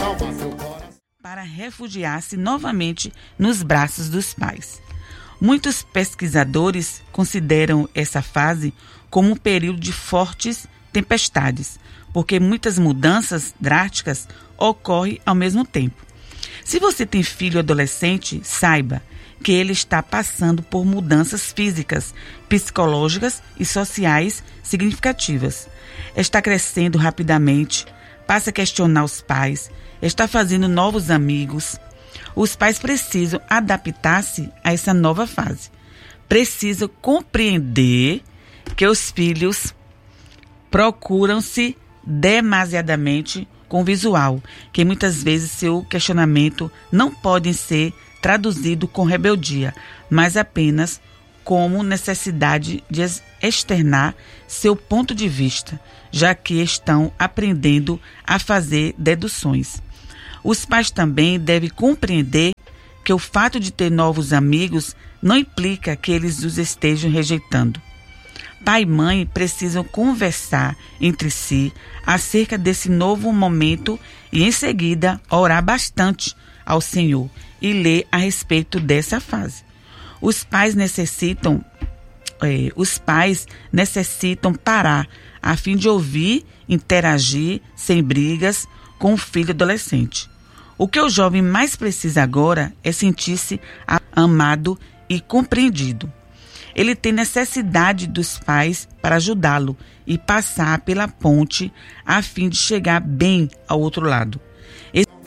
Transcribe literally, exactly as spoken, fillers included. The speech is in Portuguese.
salvar seu coração. Para refugiar-se novamente nos braços dos pais. Muitos pesquisadores consideram essa fase como um período de fortes tempestades, porque muitas mudanças drásticas ocorrem ao mesmo tempo. Se você tem filho adolescente, saiba que ele está passando por mudanças físicas, psicológicas e sociais significativas. Está crescendo rapidamente, passa a questionar os pais, está fazendo novos amigos. Os pais precisam adaptar-se a essa nova fase. Precisam compreender que os filhos procuram-se demasiadamente com o visual, que muitas vezes seu questionamento não pode ser traduzido com rebeldia, mas apenas como necessidade de externar seu ponto de vista, já que estão aprendendo a fazer deduções. Os pais também devem compreender que o fato de ter novos amigos não implica que eles os estejam rejeitando. Pai e mãe precisam conversar entre si acerca desse novo momento e, em seguida, orar bastante ao Senhor e ler a respeito dessa fase. Os pais necessitam, é, os pais necessitam parar a fim de ouvir, interagir sem brigas com o filho adolescente. O que o jovem mais precisa agora é sentir-se amado e compreendido. Ele tem necessidade dos pais para ajudá-lo e passar pela ponte a fim de chegar bem ao outro lado.